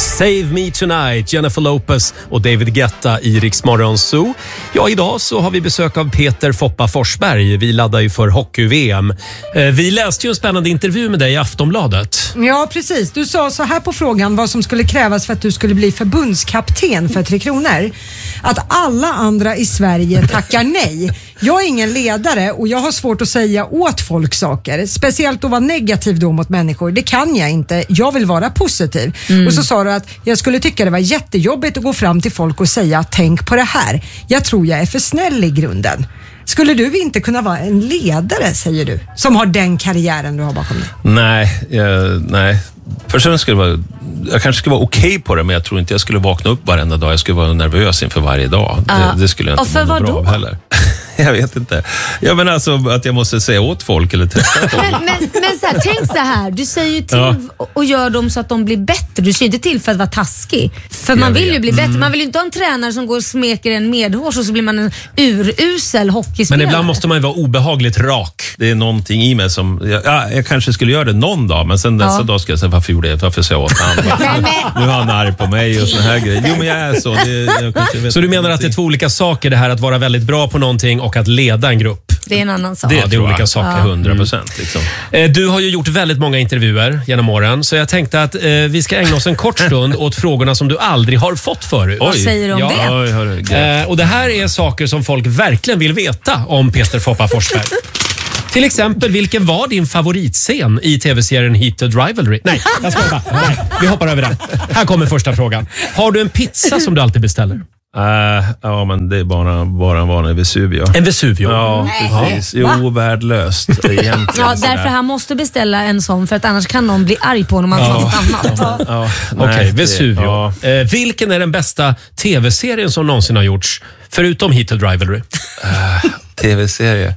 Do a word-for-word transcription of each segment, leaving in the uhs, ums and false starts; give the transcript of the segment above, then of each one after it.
Save Me Tonight, Jennifer Lopez och David Guetta i Rix Morgon Zoo. Ja, idag så har vi besök av Peter Foppa Forsberg. Vi laddar ju för hockey-V M. Vi läste ju en spännande intervju med dig i Aftonbladet. Ja, precis. Du sa så här på frågan vad som skulle krävas för att du skulle bli förbundskapten för Tre Kronor. Att alla andra i Sverige tackar nej. Jag är ingen ledare och jag har svårt att säga åt folk saker. Speciellt att vara negativ då mot människor. Det kan jag inte. Jag vill vara positiv. Mm. Och så sa du att jag skulle tycka det var jättejobbigt att gå fram till folk och säga tänk på det här. Jag tror jag är för snäll i grunden. Skulle du inte kunna vara en ledare, säger du, som har den karriären du har bakom dig? Nej, jag, nej. Först och skulle vara, jag kanske skulle vara okej okay på det, men jag tror inte jag skulle vakna upp varenda dag. Jag skulle vara nervös inför varje dag. Uh, det, det skulle jag inte och för må bra av heller. Jag vet inte. Jag menar alltså att jag måste säga åt folk eller träffa folk. Men, men, men så här, tänk så här. Du säger ju till ja. och gör dem så att de blir bättre. Du säger inte till för att vara taskig. För man jag vill vet. ju bli bättre. Man vill ju inte ha en tränare som går och smeker en medhårs och så blir man en urusel hockeyspelare. Men ibland måste man ju vara obehagligt rak. Det är någonting i mig som... Ja, jag kanske skulle göra det någon dag, men sen nästa ja. dag ska jag säga varför gjorde jag det? Varför sa jag åt han? Nu har han arg på mig och såna här grejer. Jo, men jag är så. Det, jag kanske vet så du menar att det är två olika saker, det här att vara väldigt bra på någonting och att leda en grupp? Det är en annan sak. Det, ja, det är olika saker. Ja. hundra procent liksom. Du har ju gjort väldigt många intervjuer genom åren, så jag tänkte att eh, vi ska ägna oss en kort stund åt frågorna som du aldrig har fått förut. Vad säger du om ja. det? Oj, hörru, eh, och det här är saker som folk verkligen vill veta om Peter Foppa Forsberg. Till exempel, vilken var din favoritscen i tv-serien Heated Rivalry? Nej, jag ska bara. Nej, vi hoppar över den. Här kommer första frågan. Har du en pizza som du alltid beställer? Uh, ja, men det är bara, bara en vanlig Vesuvio. En Vesuvio? Ja, precis. Jo, värdelöst egentligen. Ja, därför han måste beställa en sån, för att annars kan någon bli arg på honom om han tar något annat. Ja, ja, Okej, okay, Vesuvio. Ja. Eh, vilken är den bästa tv-serien som någonsin har gjorts, förutom Heated Rivalry? Uh, tv-serie?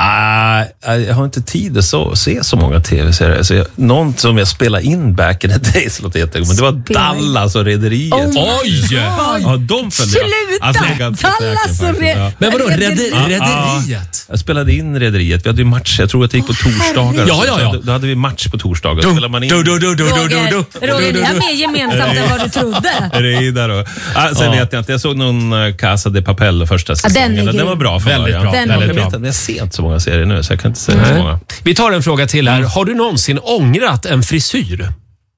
Uh, jag har inte tid att så, se så många tv-serier. Alltså, jag, någon som jag spelade in back in the days, låter jättegott, men det var Dallas och Rederiet. Oh Oj! Ja, de följde jag. Sluta! Alltså, jag Dallas och Rederiet. Ja. Men vadå, Rederiet? Rederiet? Jag spelade in Rederiet. Vi hade ju match. Jag tror att det gick på torsdagar. Ja, ja, ja. Då, då hade vi match på torsdagar. Du, spelade man in. Du, du, du, du, Roger, du, du, Roger, det är mer gemensamt än vad du trodde. Rederiet då. Ah, sen vet jag inte. Jag såg någon uh, Casa de Papel första säsongen. Den, den var bra för väldigt bra. Den väldigt jag, bra. Vet, jag ser inte så många serier nu, så jag kan inte säga så många. Vi tar en fråga till här. Har du någonsin ångrat en frisyr?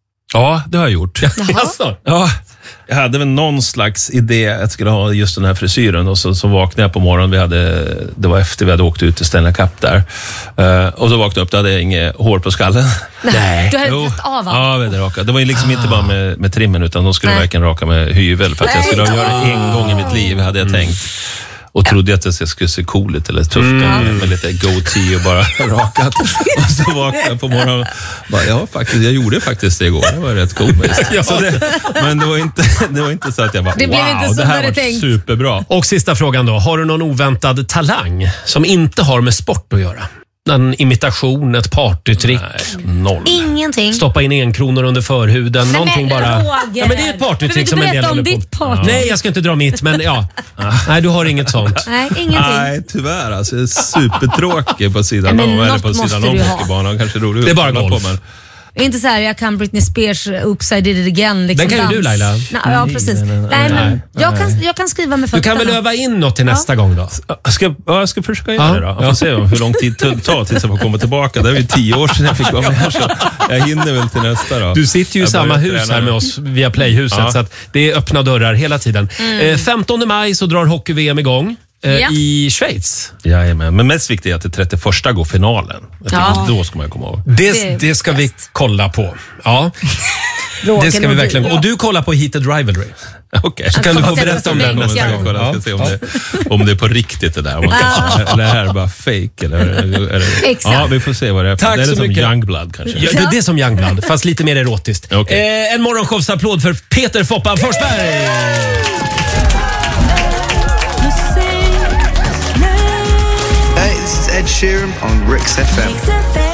Ja, det har jag gjort. Jaså? Ja, jag hade väl någon slags idé att jag skulle ha just den här frisyren, och så, så vaknade jag på morgonen. Vi hade, det var efter vi hade åkt ut till Stanley Cup där. Uh, och så vaknade jag upp, då hade jag inget hår på skallen. Nej. Du hade tagit av av? Ja, det raka. Det var ju liksom inte bara med, med trimmen, utan de skulle Nej. verkligen raka med hyvel. För att jag skulle göra det en gång i mitt liv, hade jag mm. tänkt. Och trodde att jag skulle se cool ut eller tufft mm. med lite goatee och bara rakat. Och så vaknade jag på morgonen och bara, ja, faktiskt, jag gjorde faktiskt det igår. Det var rätt komiskt. Ja. Så det, men det var, inte, det var inte så att jag bara, det wow, blev inte det här var tänkt. Superbra. Och sista frågan då. Har du någon oväntad talang som inte har med sport att göra? En imitation, ett partytrick? Nej, noll. Ingenting. Stoppa in en kronor under förhuden. Nej, någonting men, bara. Roger. Ja, men det är ett partytrick som en del om håller på. Ditt party. Nej, jag ska inte dra mitt, men ja. Nej, du har inget sånt. Nej, ingenting. Nej, tyvärr. Alltså, jag är supertråkig på sidan Nej, om eller på sidan om hockeybanan. Kanske roligt. Det är bara golf. På, men... Inte så här, jag kan Britney Spears Upside Did It Again. Liksom, den kan ju du, Laila. Nej, ja, precis. Nej, nej, nej, nej, men jag kan, jag kan skriva med fötterna. Du kan väl öva in något till nästa ja. gång då? Jag ska, ja, jag ska försöka göra ja. det då. Jag får se hur lång tid det tar tills jag får komma tillbaka. Det är ju tio år sedan jag fick vara med. Så jag hinner väl till nästa då. Du sitter ju i samma hus här med oss via Playhuset. Ja. Så att det är öppna dörrar hela tiden. Mm. Eh, femtonde maj så drar hockey-V M igång. Ja. I Schweiz. Jajamän. Men mest viktigt är att det trettioförsta går finalen. Jag ja. Då ska man komma ihåg. Det, det, det ska bäst. vi kolla på. Ja. Det ska vi verkligen. Och du kollar på Heated Rivalry. Okej. Okay. Så kan du få berätta om den nästa gång. Jag ska se om det, om det är på riktigt det där. Om kan, eller är det bara fake? Eller, eller, Exakt. Ja, vi får se vad det är. Tack det är så som mycket. Youngblood kanske. Ja, det, det är som Youngblood, fast lite mer erotiskt. Okay. Eh, en morgonshowsapplåd för Peter Foppa Forsberg. Hey, this is Ed Sheeran on Rix F M.